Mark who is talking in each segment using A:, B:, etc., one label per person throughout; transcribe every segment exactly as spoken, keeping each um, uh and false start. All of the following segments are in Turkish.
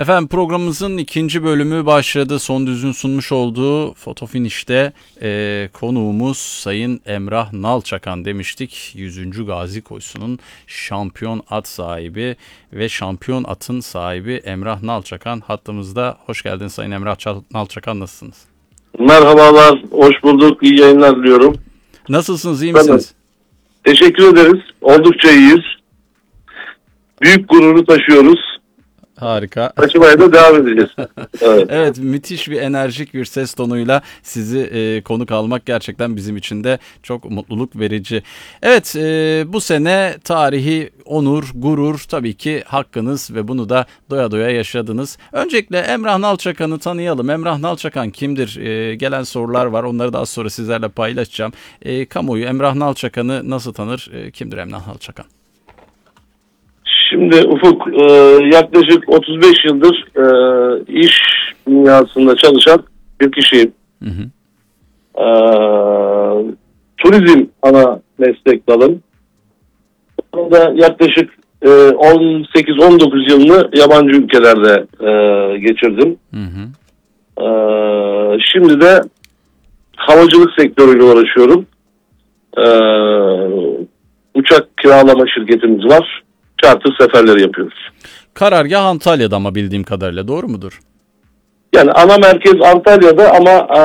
A: Efendim programımızın ikinci bölümü başladı. Son Düz'ün sunmuş olduğu Foto Finish'te e, konuğumuz Sayın Emrah Nalçakan demiştik. yüzüncü Gazi Koyusu'nun şampiyon at sahibi ve şampiyon atın sahibi Emrah Nalçakan hattımızda. Hoş geldin Sayın Emrah Nalçakan, nasılsınız?
B: Merhabalar, hoş bulduk, iyi yayınlar diliyorum.
A: Nasılsınız, iyi misiniz?
B: Teşekkür ederiz, oldukça iyiyiz. Büyük gururu taşıyoruz.
A: Harika.
B: Taşımaya da devam edeceğiz.
A: Evet. Evet, müthiş bir enerjik bir ses tonuyla sizi e, konuk almak gerçekten bizim için de çok mutluluk verici. Evet, e, bu sene tarihi onur, gurur tabii ki hakkınız ve bunu da doya doya yaşadınız. Öncelikle Emrah Nalçakan'ı tanıyalım. Emrah Nalçakan kimdir? E, gelen sorular var, onları daha sonra sizlerle paylaşacağım. E, kamuoyu Emrah Nalçakan'ı nasıl tanır? E, kimdir Emrah Nalçakan?
B: Şimdi Ufuk, e, yaklaşık otuz beş yıldır e, iş dünyasında çalışan bir kişiyim. Hı hı. E, turizm ana meslek dalım. Onda yaklaşık e, on sekiz on dokuz yılını yabancı ülkelerde e, geçirdim. Hı hı. E, şimdi de havacılık sektörüyle uğraşıyorum. E, uçak kiralama şirketimiz var. Charter seferleri yapıyoruz.
A: Karargah Antalya'da ama bildiğim kadarıyla, doğru mudur?
B: Yani ana merkez Antalya'da ama e,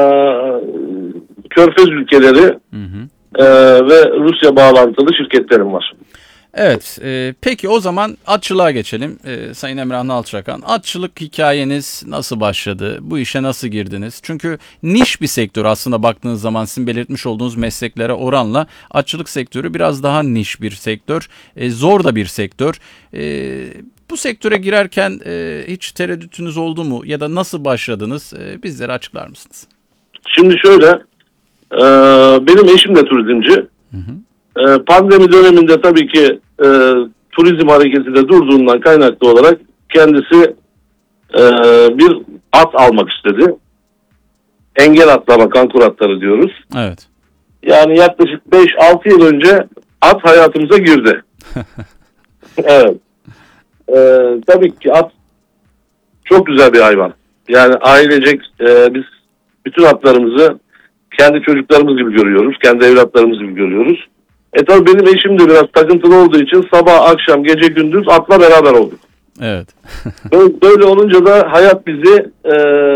B: Körfez ülkeleri hı hı. E, ve Rusya bağlantılı şirketlerim var.
A: Evet, e, peki o zaman atçılığa geçelim. E, Sayın Emrah Nalçakan, atçılık hikayeniz nasıl başladı? Bu işe nasıl girdiniz? Çünkü niş bir sektör aslında, baktığınız zaman sizin belirtmiş olduğunuz mesleklere oranla atçılık sektörü biraz daha niş bir sektör. E, zor da bir sektör. E, bu sektöre girerken e, hiç tereddütünüz oldu mu? Ya da nasıl başladınız? E, bizlere açıklar mısınız?
B: Şimdi şöyle, e, benim eşim de turizmci. Hı hı. Pandemi döneminde tabii ki e, turizm hareketi de durduğundan kaynaklı olarak kendisi e, bir at almak istedi. Engel atlama, kankur atları diyoruz.
A: Evet.
B: Yani yaklaşık beş altı yıl önce at hayatımıza girdi. Evet. E, tabii ki at çok güzel bir hayvan. Yani ailecek e, biz bütün atlarımızı kendi çocuklarımız gibi görüyoruz. Kendi evlatlarımız gibi görüyoruz. E tabi benim eşim de biraz takıntılı olduğu için sabah, akşam, gece, gündüz atla beraber olduk.
A: Evet.
B: böyle, böyle olunca da hayat bizi e,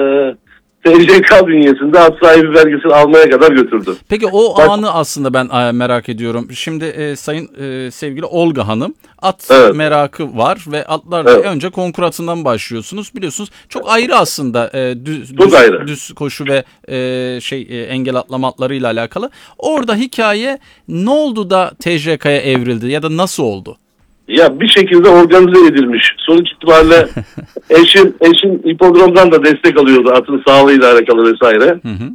B: T C K bünyesinde at sahibi belgesini almaya kadar götürdü.
A: Peki o Bak, anı aslında ben merak ediyorum. Şimdi e, sayın e, sevgili Olga Hanım, at evet. merakı var ve atlarla evet. önce konkur atından başlıyorsunuz. Biliyorsunuz çok ayrı aslında e, düz, düz, ayrı. düz koşu ve e, şey e, engel atlama atlarıyla alakalı. Orada hikaye ne oldu da T C K'ya evrildi ya da nasıl oldu?
B: Ya bir şekilde organize edilmiş. Sonuç itibariyle eşim, eşim hipodromdan da destek alıyordu atın sağlığıyla alakalı vesaire. Hı hı.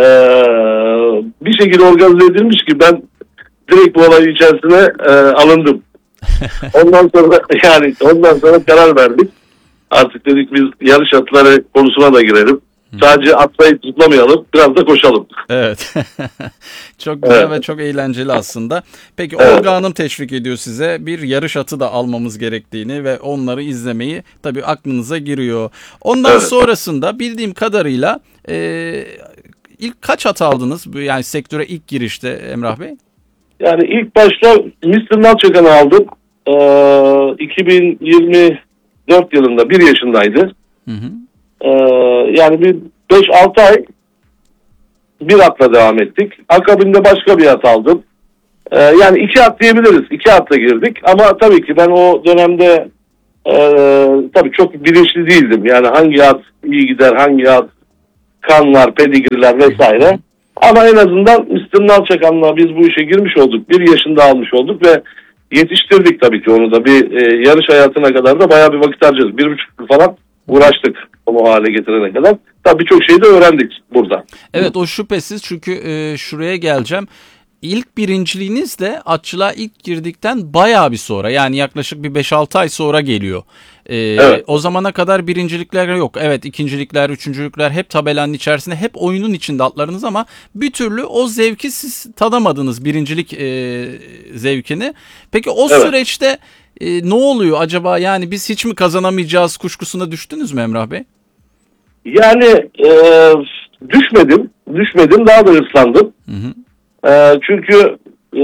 B: Ee, bir şekilde organize edilmiş ki ben direkt bu olay içerisine e, alındım. Ondan sonra yani ondan sonra karar verdik. Artık dedik biz yarış atları konusuna da girelim. Sadece atlayıp zıplamayalım, biraz da koşalım.
A: Evet. Çok güzel evet. ve çok eğlenceli aslında. Peki evet. Olga Hanım teşvik ediyor size. Bir yarış atı da almamız gerektiğini ve onları izlemeyi tabii aklınıza giriyor. Ondan evet. sonrasında bildiğim kadarıyla e, ilk kaç at aldınız? Yani sektöre ilk girişte Emrah Bey?
B: Yani ilk başta mister Nalçakan'ı aldık. Ee, iki bin yirmi dört yılında bir yaşındaydı. Hı hı. Ee, yani bir beş altı ay bir atla devam ettik. Akabinde başka bir at aldım. Ee, yani iki at diyebiliriz. İki atla girdik. Ama tabii ki ben o dönemde e, tabii çok bilinçli değildim. Yani hangi at iyi gider, hangi at kanlar, pedigriler vesaire. Ama en azından mister Nalçakan'la biz bu işe girmiş olduk. Bir yaşında almış olduk ve yetiştirdik tabii ki onu da. Bir e, yarış hayatına kadar da bayağı bir vakit harcadık. Bir buçuk yıl falan uğraştık onu hale getirene kadar. Tabii birçok şeyi de öğrendik burada.
A: Evet, o şüphesiz, çünkü e, şuraya geleceğim. ilk birinciliğiniz de atçılığa ilk girdikten bayağı bir sonra, yani yaklaşık bir beş altı ay sonra geliyor. Ee,
B: Evet.
A: O zamana kadar birincilikler yok. Evet, ikincilikler, üçüncülükler hep tabelanın içerisinde, hep oyunun içinde atlarınız, ama bir türlü o zevki siz tadamadınız, birincilik e, zevkini. Peki o
B: Evet.
A: süreçte e, ne oluyor acaba? Yani biz hiç mi kazanamayacağız kuşkusuna düştünüz mü Emrah Bey?
B: Yani e, düşmedim. Düşmedim. Daha da hırslandım.
A: Hı hı.
B: E, çünkü e,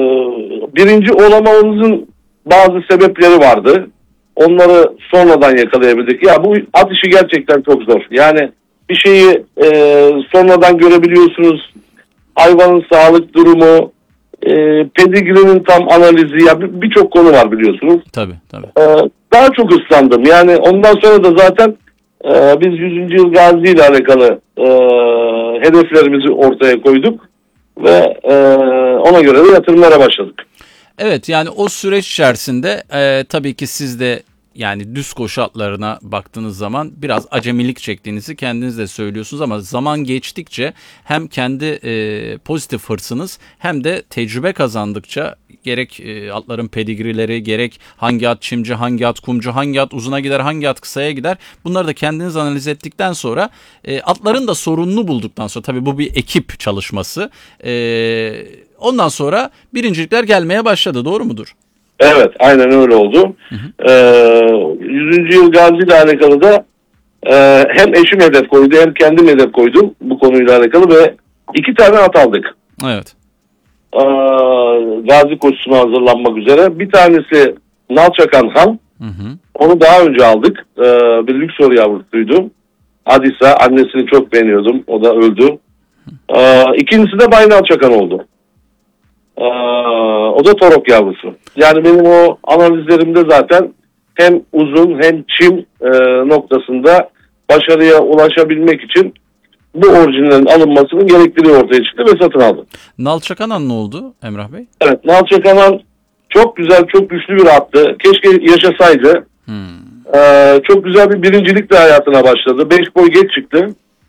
B: birinci olamamızın bazı sebepleri vardı. Onları sonradan yakalayabildik. Ya bu at işi gerçekten çok zor. Yani bir şeyi e, sonradan görebiliyorsunuz. Hayvanın sağlık durumu, e, pedigrinin tam analizi, ya bir- birçok konu var biliyorsunuz.
A: Tabii tabii.
B: E, daha çok ıslandım. Yani ondan sonra da zaten e, biz yüzüncü yıl Gazi ile alakalı e, hedeflerimizi ortaya koyduk ve e, ona göre de yatırımlara başladık.
A: Evet, yani o süreç içerisinde e, tabii ki siz de, yani düz koşu atlarına baktığınız zaman biraz acemilik çektiğinizi kendiniz de söylüyorsunuz, ama zaman geçtikçe hem kendi e, pozitif hırsınız hem de tecrübe kazandıkça, gerek e, atların pedigrileri, gerek hangi at çimci, hangi at kumcu, hangi at uzuna gider, hangi at kısaya gider, bunları da kendiniz analiz ettikten sonra, e, atların da sorununu bulduktan sonra, tabii bu bir ekip çalışması, e, ondan sonra birincilikler gelmeye başladı, doğru mudur?
B: Evet, aynen öyle oldu.
A: Hı hı.
B: Ee, yüzüncü yıl Gazi ile alakalı da e, hem eşim hedef koydu hem kendim hedef koydum bu konuyla alakalı ve iki tane at aldık.
A: Evet.
B: Ee, Gazi koşusuna hazırlanmak üzere. Bir tanesi Nalçakan Han.
A: Hı hı.
B: Onu daha önce aldık. Ee, bir Lüksor yavrusuydu. Adisa, annesini çok beğeniyordum. O da öldü. Ee, ikincisi de Bay Nalçakan oldu. Ee, o da Torok yavrusu. Yani benim o analizlerimde zaten hem uzun hem çim e, noktasında başarıya ulaşabilmek için bu orijinalin alınmasının gerekliliği ortaya çıktı ve satın aldım.
A: Nalçakanan ne oldu Emrah Bey?
B: Evet, Nalçakanan çok güzel, çok güçlü bir attı. Keşke yaşasaydı.
A: Hmm.
B: Ee, çok güzel bir birincilikle hayatına başladı. Beş boy geç çıktı.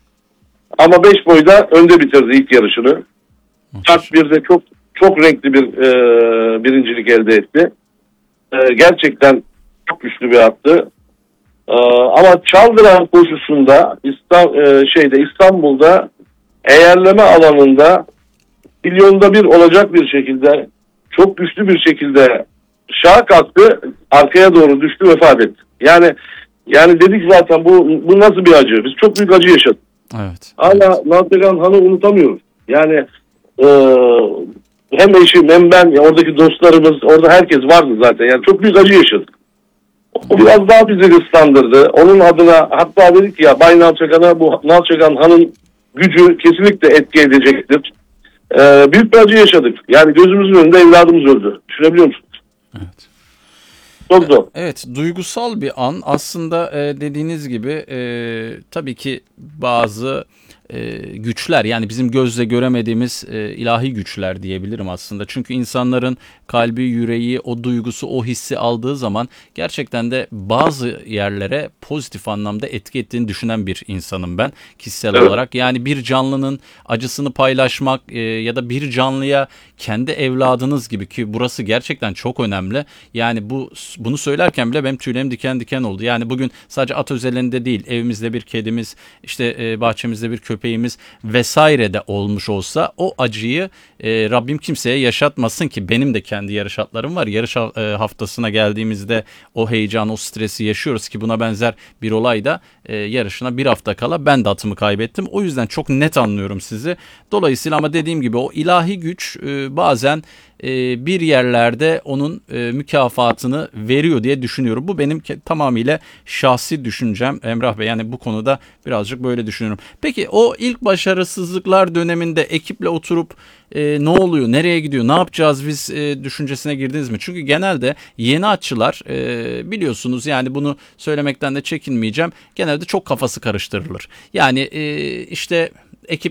B: Ama beş boyda önde bitirdi ilk yarışını. Çark birde çok çok renkli bir e, birincilik elde etti. E, gerçekten çok güçlü bir attı. E, ama Çaldıran koşusunda İstanbul, e, şeyde İstanbul'da eğerleme alanında milyonda bir olacak bir şekilde çok güçlü bir şekilde şaha kalktı, arkaya doğru düştü, vefat etti. Yani yani dedik zaten bu bu nasıl bir acı? Biz çok büyük acı yaşadık.
A: Evet.
B: Hala Nalçakan Han'ı unutamıyoruz. Yani e, hem eşim hem ben, ya oradaki dostlarımız, orada herkes vardı zaten. Yani çok büyük acı yaşadık. O biraz daha bizi ıslandırdı. Onun adına hatta dedik ya, Bay Nalçakan'a bu Nalçakan Han'ın gücü kesinlikle etki edecektir. E, büyük bir acı yaşadık. Yani gözümüzün önünde evladımız öldü. Düşünebiliyor musunuz?
A: Evet.
B: Çok zor.
A: Evet, duygusal bir an aslında, e, dediğiniz gibi e, tabii ki bazı e, güçler, yani bizim gözle göremediğimiz e, ilahi güçler diyebilirim aslında. Çünkü insanların kalbi, yüreği, o duygusu, o hissi aldığı zaman gerçekten de bazı yerlere pozitif anlamda etki ettiğini düşünen bir insanım ben kişisel
B: Evet.
A: olarak. Yani bir canlının acısını paylaşmak e, ya da bir canlıya kendi evladınız gibi, ki burası gerçekten çok önemli. Yani bu bunu söylerken bile benim tüylerim diken diken oldu. Yani bugün sadece at özelinde değil, evimizde bir kedimiz, işte e, bahçemizde bir köpeğimiz vesaire de olmuş olsa, o acıyı e, Rabbim kimseye yaşatmasın ki. Benim de kendi yarış atlarım var. Yarış e, haftasına geldiğimizde o heyecan, o stresi yaşıyoruz ki buna benzer bir olay da e, yarışına bir hafta kala ben de atımı kaybettim. O yüzden çok net anlıyorum sizi. Dolayısıyla, ama dediğim gibi o ilahi güç e, bazen e, bir yerlerde onun e, mükafatını veriyor diye düşünüyorum. Bu benim ke- tamamıyla şahsi düşüncem Emrah Bey. Yani bu konuda birazcık böyle düşünüyorum. Peki o ilk başarısızlıklar döneminde ekiple oturup e, ne oluyor, nereye gidiyor, ne yapacağız biz e, düşüncesine girdiniz mi? Çünkü genelde yeni atçılar e, biliyorsunuz, yani bunu söylemekten de çekinmeyeceğim, genelde çok kafası karıştırılır. Yani e, işte ekip